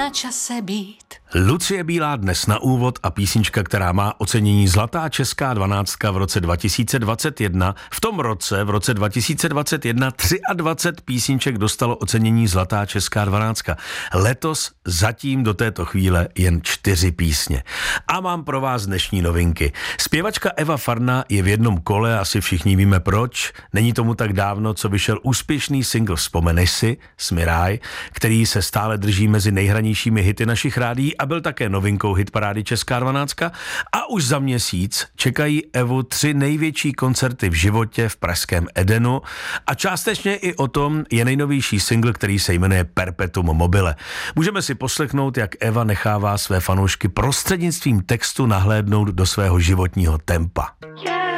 na čase být. Lucie Bílá dnes na úvod a písnička, která má ocenění Zlatá česká 12 v roce 2021. V tom roce, v roce 2021, 23 písniček dostalo ocenění Zlatá česká 12. Letos zatím do této chvíle jen 4 písně. A mám pro vás dnešní novinky. Zpěvačka Eva Farná je v jednom kole, asi všichni víme proč. Není tomu tak dávno, co vyšel úspěšný single Vzpomeneš si, Smiraj, který se stále drží mezi nejhranějšími hity našich rádií a byl také novinkou hitparády Česká 12. A už za měsíc čekají Evu 3 největší koncerty v životě v pražském Edenu a částečně i o tom je nejnovější single, který se jmenuje Perpetuum mobile. Můžeme si poslechnout, jak Eva nechává své fanoušky prostřednictvím textu nahlédnout do svého životního tempa.